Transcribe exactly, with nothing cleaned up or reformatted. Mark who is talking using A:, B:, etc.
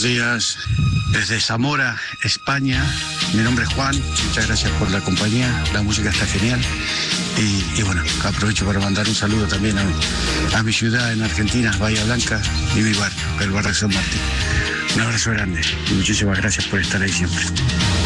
A: buenos días. Desde Zamora, España. Mi nombre es Juan. Muchas gracias por la compañía. La música está genial. Y, y bueno, aprovecho para mandar un saludo también a mi, a mi ciudad en Argentina, Bahía Blanca, y mi barrio, el barrio San Martín. Un abrazo grande y muchísimas gracias por estar ahí siempre.